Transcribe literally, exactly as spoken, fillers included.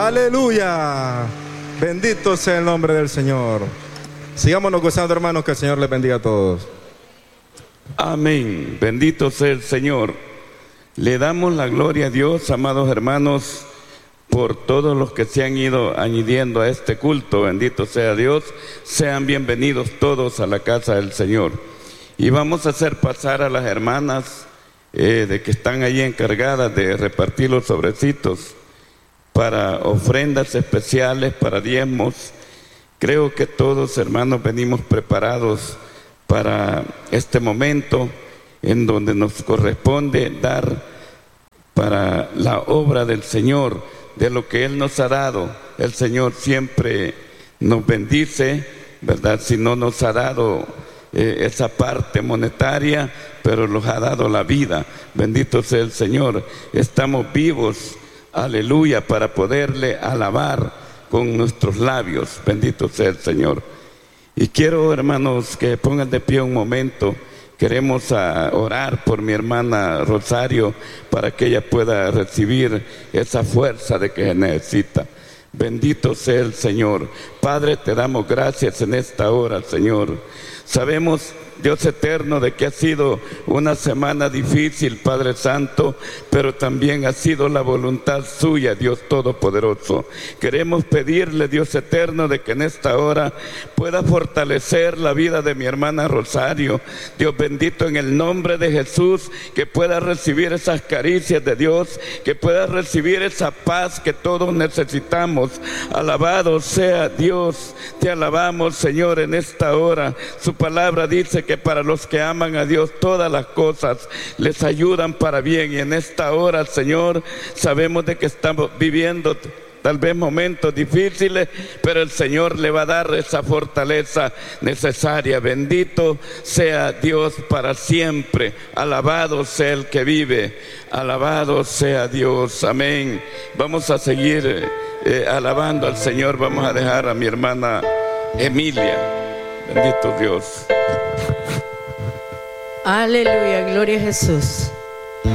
Aleluya. Bendito sea el nombre del Señor. Sigámonos gozando, hermanos, que el Señor les bendiga a todos. Amén. Bendito sea el Señor. Le damos la gloria a Dios, amados hermanos, por todos los que se han ido añadiendo a este culto. Bendito sea Dios. Sean bienvenidos todos a la casa del Señor. Y vamos a hacer pasar a las hermanas eh, de que están ahí encargadas de repartir los sobrecitos para ofrendas especiales, para diezmos. Creo que todos, hermanos, venimos preparados para este momento en donde nos corresponde dar para la obra del Señor, de lo que Él nos ha dado. El Señor siempre nos bendice, ¿verdad? Si no nos ha dado eh, esa parte monetaria, pero nos ha dado la vida. Bendito sea el Señor. Estamos vivos, aleluya, para poderle alabar con nuestros labios. Bendito sea el Señor. Y quiero, hermanos, que pongan de pie un momento. Queremos a orar por mi hermana Rosario para que ella pueda recibir esa fuerza de que necesita. Bendito sea el Señor. Padre, te damos gracias en esta hora, Señor. Sabemos, Dios eterno, de que ha sido una semana difícil, Padre Santo, pero también ha sido la voluntad suya, Dios Todopoderoso. Queremos pedirle, Dios eterno, de que en esta hora pueda fortalecer la vida de mi hermana Rosario. Dios bendito, en el nombre de Jesús, que pueda recibir esas caricias de Dios, que pueda recibir esa paz que todos necesitamos. Alabado sea Dios. Te alabamos, Señor, en esta hora. Su palabra dice que para los que aman a Dios todas las cosas les ayudan para bien, y en esta hora, Señor, sabemos de que estamos viviendo tal vez momentos difíciles, pero el Señor le va a dar esa fortaleza necesaria. Bendito sea Dios para siempre. Alabado sea el que vive. Alabado sea Dios. Amén. Vamos a seguir eh, alabando al Señor. Vamos a dejar a mi hermana Emilia. Bendito Dios. Aleluya, gloria a Jesús.